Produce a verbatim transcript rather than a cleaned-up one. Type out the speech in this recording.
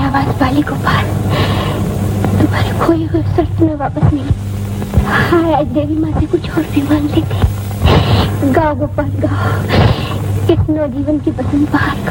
आवाज वाले गोपाल, तुम्हारे खोए हुए सपने वापस मिले। हाय, आज देवी माँ से कुछ और भी मांग लेते। गाओ गोपाल गाओ, इस नौजीवन की पसंद बाहर का।